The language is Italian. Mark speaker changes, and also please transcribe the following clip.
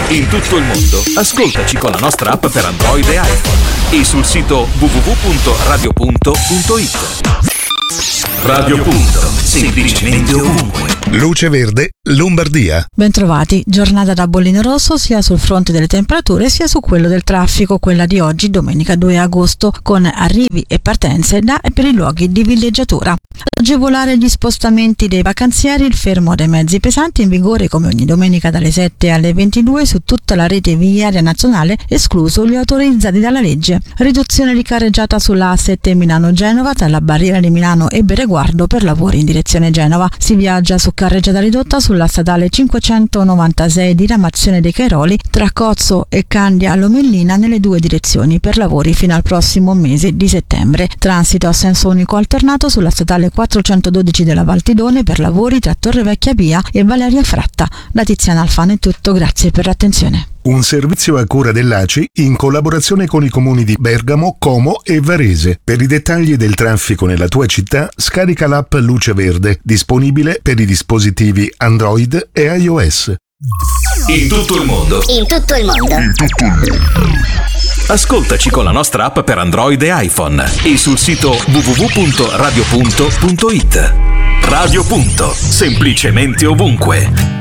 Speaker 1: in tutto il mondo, ascoltaci con la nostra app per Android e iPhone e sul sito www.radio.it. Radio Punto, semplicemente ovunque.
Speaker 2: Luce Verde, Lombardia.
Speaker 3: Bentrovati, giornata da bollino rosso sia sul fronte delle temperature sia su quello del traffico, quella di oggi, domenica 2 agosto, con arrivi e partenze da e per i luoghi di villeggiatura. Ad agevolare gli spostamenti dei vacanzieri, il fermo dei mezzi pesanti in vigore come ogni domenica dalle 7 alle 22 su tutta la rete viaria nazionale, escluso gli autorizzati dalla legge. Riduzione di carreggiata sulla A7 Milano-Genova tra la barriera di Milano e Bereguardo per lavori in direzione Genova. Si viaggia su carreggiata ridotta sulla statale 596 diramazione dei Cairoli tra Cozzo e Candia Lomellina nelle due direzioni per lavori fino al prossimo mese di settembre. Transito a senso unico alternato sulla statale 412 della Valtidone per lavori tra Torrevecchia Pia e Valeria Fratta. Da Tiziana Alfano è tutto, grazie per l'attenzione.
Speaker 2: Un servizio a cura dell'ACI in collaborazione con i comuni di Bergamo, Como e Varese. Per i dettagli del traffico nella tua città, scarica l'app Luce Verde, disponibile per i dispositivi Android e iOS.
Speaker 1: In tutto il mondo.
Speaker 4: In tutto il mondo.
Speaker 1: Ascoltaci con la nostra app per Android e iPhone e sul sito www.radio.it. Radio Punto, semplicemente ovunque.